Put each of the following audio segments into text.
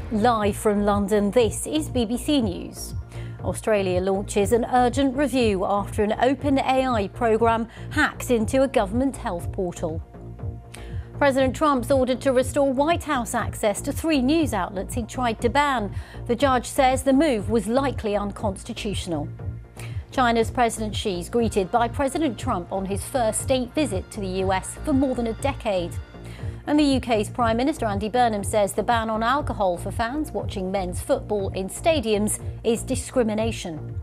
Live from London, this is BBC News. Australia launches an urgent review after an OpenAI programme hacks into a government health portal. President Trump's ordered to restore White House access to 3 news outlets he tried to ban. The judge says the move was likely unconstitutional. China's President Xi is greeted by President Trump on his first state visit to the US for more than a decade. And the UK's Prime Minister Andy Burnham says the ban on alcohol for fans watching men's football in stadiums is discrimination.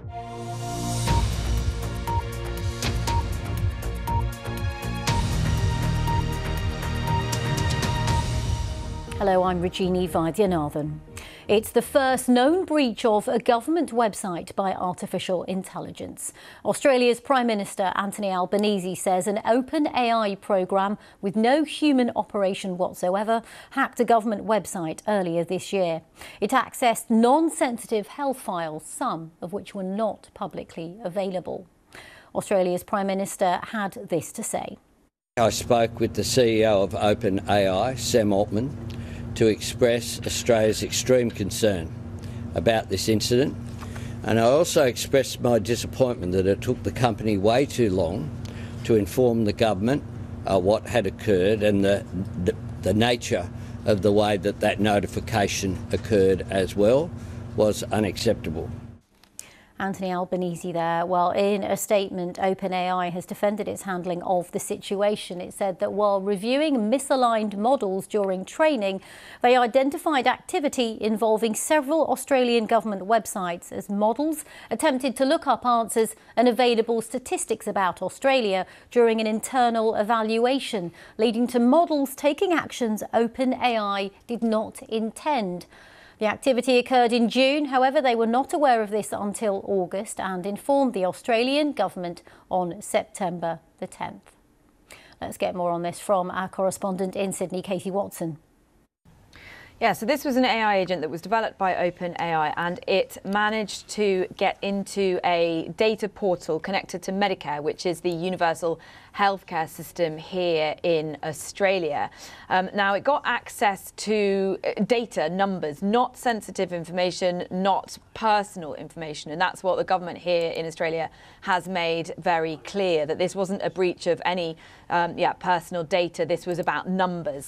Hello, I'm Regina Vaidyanathan. It's the first known breach of a government website by artificial intelligence. Australia's Prime Minister Anthony Albanese says an OpenAI programme with no human operation whatsoever hacked a government website earlier this year. It accessed non-sensitive health files, some of which were not publicly available. Australia's Prime Minister had this to say. I spoke with the CEO of OpenAI, Sam Altman, to express Australia's extreme concern about this incident, and I also expressed my disappointment that it took the company way too long to inform the government what had occurred, and the nature of the way that notification occurred as well was unacceptable. Anthony Albanese there. Well, in a statement, OpenAI has defended its handling of the situation. It said that while reviewing misaligned models during training, they identified activity involving several Australian government websites as models attempted to look up answers and available statistics about Australia during an internal evaluation, leading to models taking actions OpenAI did not intend. The activity occurred in June, however, they were not aware of this until August and informed the Australian government on September the 10th. Let's get more on this from our correspondent in Sydney, Katie Watson. Yeah, so this was an AI agent that was developed by OpenAI, and it managed to get into a data portal connected to Medicare, which is the universal healthcare system here in Australia. Now, it got access to data, numbers, not sensitive information, not personal information. And that's what the government here in Australia has made very clear, that this wasn't a breach of any personal data. This was about numbers.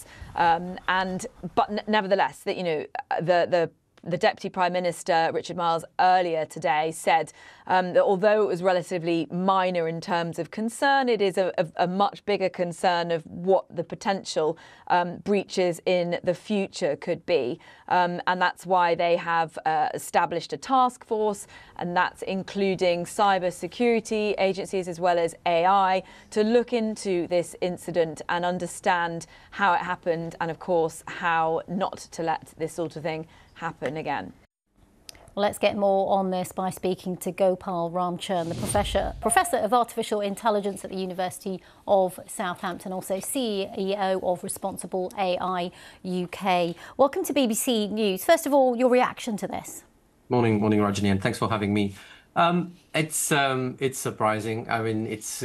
But nevertheless, that, you know, the Deputy Prime Minister, Richard Marles, earlier today said that although it was relatively minor in terms of concern, it is a much bigger concern of what the potential breaches in the future could be. And that's why they have established a task force, and that's including cyber security agencies as well as AI, to look into this incident and understand how it happened, and of course how not to let this sort of thing happen again. Well, let's get more on this by speaking to Gopal Ramcharan, the Professor of Artificial Intelligence at the University of Southampton, also CEO of Responsible AI UK. Welcome to BBC News. First of all, your reaction to this. Morning, Rajini, and thanks for having me. It's surprising. I mean, it's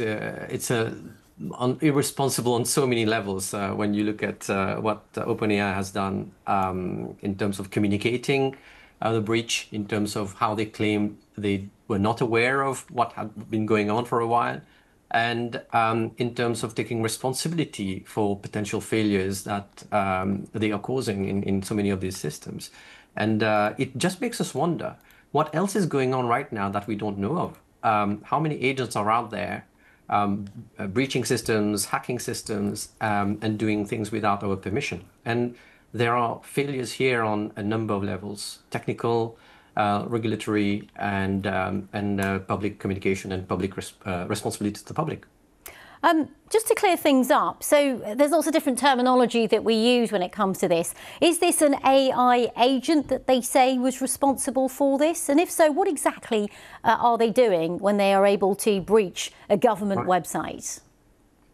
irresponsible on so many levels when you look at what OpenAI has done in terms of communicating the breach, in terms of how they claim they were not aware of what had been going on for a while, and in terms of taking responsibility for potential failures that they are causing in so many of these systems. And it just makes us wonder, what else is going on right now that we don't know of? How many agents are out there breaching systems, hacking systems, and doing things without our permission? And there are failures here on a number of levels: technical, regulatory, and public communication and public responsibility to the public. Just to clear things up, so there's lots of different terminology that we use when it comes to this. Is this an AI agent that they say was responsible for this? And if so, what exactly are they doing when they are able to breach a government website? So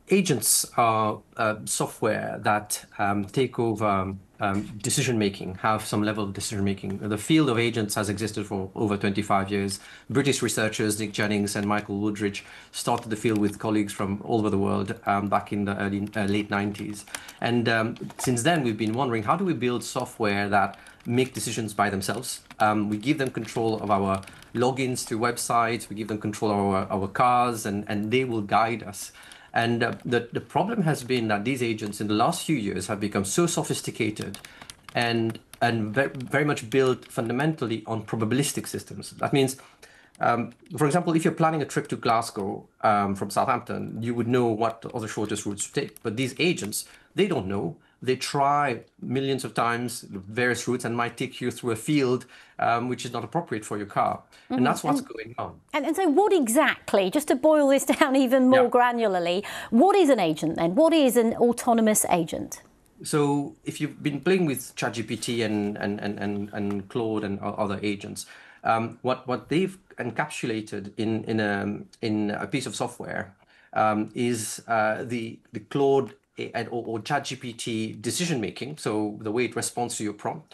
Agents are software that take over decision-making, have some level of decision-making. The field of agents has existed for over 25 years. British researchers Nick Jennings and Michael Woodridge started the field with colleagues from all over the world back in the late 90s. And since then, we've been wondering, how do we build software that make decisions by themselves? We give them control of our logins to websites, we give them control of our cars, and they will guide us. And the problem has been that these agents in the last few years have become so sophisticated and very much built fundamentally on probabilistic systems. That means, for example, if you're planning a trip to Glasgow from Southampton, you would know what are the shortest routes to take. But these agents, they don't know. They try millions of times various routes and might take you through a field which is not appropriate for your car. And that's what's going on. And so what exactly, just to boil this down even more granularly, what is an agent then? What is an autonomous agent? So if you've been playing with ChatGPT and Claude and other agents, what they've encapsulated in a piece of software is the Claude or ChatGPT decision making, so the way it responds to your prompt,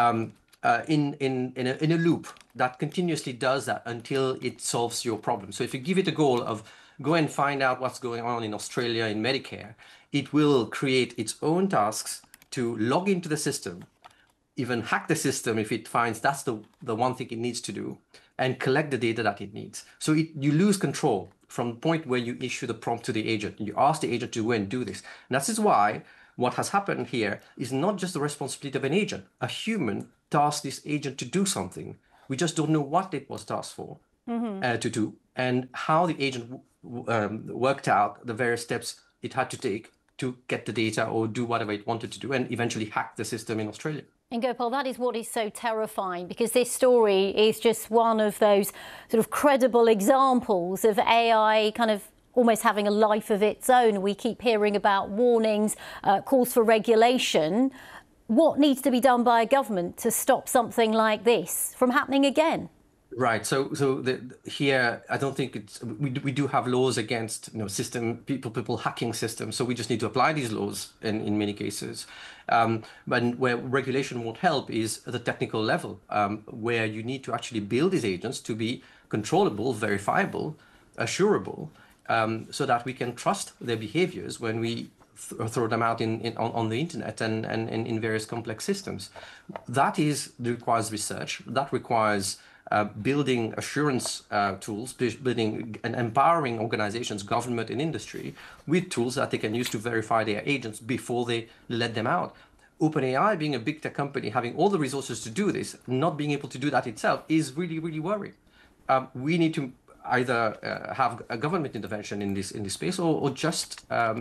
in a loop that continuously does that until it solves your problem. So if you give it a goal of go and find out what's going on in Australia in Medicare, it will create its own tasks to log into the system, even hack the system if it finds that's the one thing it needs to do, and collect the data that it needs. So you lose control from the point where you issue the prompt to the agent. You ask the agent to go and do this. And that is why what has happened here is not just the responsibility of an agent. A human tasked this agent to do something. We just don't know what it was tasked for to do, and how the agent worked out the various steps it had to take to get the data or do whatever it wanted to do, and eventually hack the system in Australia. And Gopal, that is what is so terrifying, because this story is just one of those sort of credible examples of AI kind of almost having a life of its own. We keep hearing about warnings, calls for regulation. What needs to be done by a government to stop something like this from happening again? Right. So here, I don't think it's we do have laws against people hacking systems. So we just need to apply these laws in many cases. But where regulation won't help is at the technical level, where you need to actually build these agents to be controllable, verifiable, assurable, so that we can trust their behaviors when we throw them out on the internet and in various complex systems. That requires research. That requires building assurance tools, building and empowering organizations, government and industry with tools that they can use to verify their agents before they let them out. OpenAI, being a big tech company, having all the resources to do this, not being able to do that itself is really, really worrying. We need to either have a government intervention in this space, or just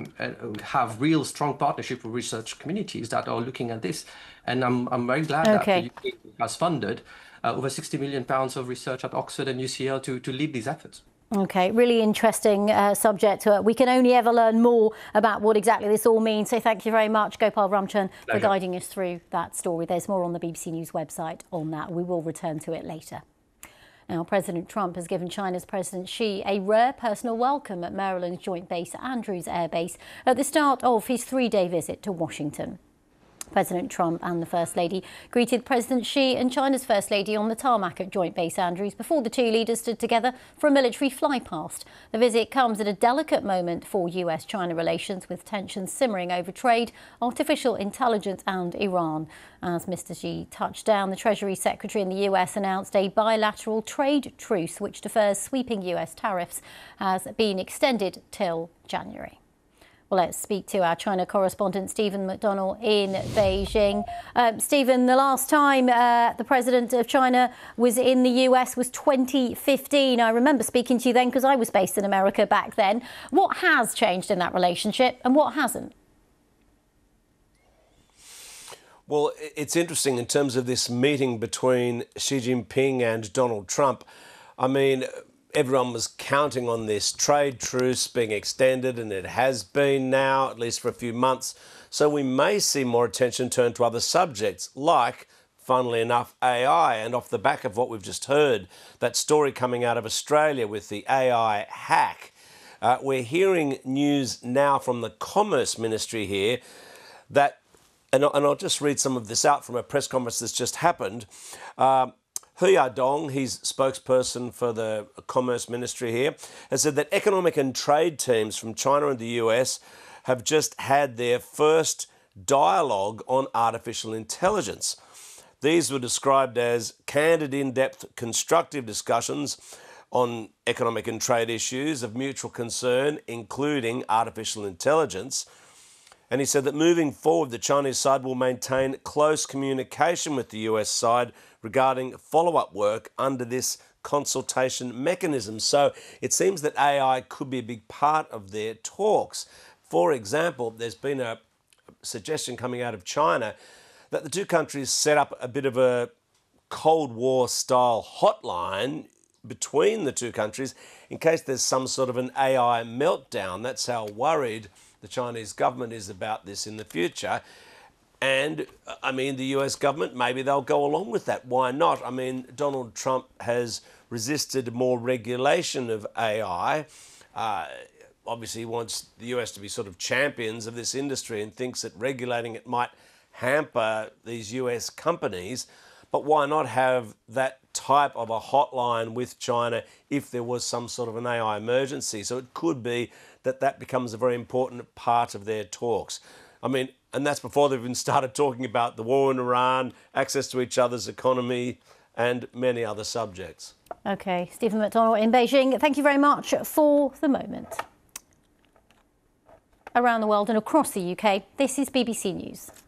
have real strong partnership with research communities that are looking at this. And I'm very glad that the UK has funded over £60 million of research at Oxford and UCL to lead these efforts. Okay, really interesting subject. We can only ever learn more about what exactly this all means. So thank you very much, Gopal Ramchan, for guiding us through that story. There's more on the BBC News website on that. We will return to it later. Now, President Trump has given China's President Xi a rare personal welcome at Maryland's Joint Base Andrews Air Base at the start of his three-day visit to Washington. President Trump and the First Lady greeted President Xi and China's First Lady on the tarmac at Joint Base Andrews before the two leaders stood together for a military flypast. The visit comes at a delicate moment for US-China relations, with tensions simmering over trade, artificial intelligence and Iran. As Mr. Xi touched down, the Treasury Secretary in the US announced a bilateral trade truce which defers sweeping US tariffs has been extended till January. Well, let's speak to our China correspondent, Stephen McDonnell in Beijing. Stephen, the last time the president of China was in the US was 2015. I remember speaking to you then because I was based in America back then. What has changed in that relationship and what hasn't? Well, it's interesting in terms of this meeting between Xi Jinping and Donald Trump. I mean, everyone was counting on this trade truce being extended, and it has been now, at least for a few months. So we may see more attention turned to other subjects, like, funnily enough, AI. And off the back of what we've just heard, that story coming out of Australia with the AI hack, We're hearing news now from the Commerce Ministry here that, and I'll just read some of this out from a press conference that's just happened. Hu Yadong, he's spokesperson for the Commerce Ministry here, has said that economic and trade teams from China and the US have just had their first dialogue on artificial intelligence. These were described as candid, in-depth, constructive discussions on economic and trade issues of mutual concern, including artificial intelligence. And he said that moving forward, the Chinese side will maintain close communication with the US side regarding follow-up work under this consultation mechanism. So it seems that AI could be a big part of their talks. For example, there's been a suggestion coming out of China that the two countries set up a bit of a Cold War style hotline between the two countries in case there's some sort of an AI meltdown. That's how worried the Chinese government is about this in the future. And, I mean, the US government, maybe they'll go along with that. Why not? I mean, Donald Trump has resisted more regulation of AI. Obviously, he wants the US to be sort of champions of this industry and thinks that regulating it might hamper these US companies. But why not have that type of a hotline with China if there was some sort of an AI emergency? So it could be that that becomes a very important part of their talks. I mean, and that's before they've even started talking about the war in Iran, access to each other's economy, and many other subjects. OK, Stephen McDonald in Beijing, thank you very much for the moment. Around the world and across the UK, this is BBC News.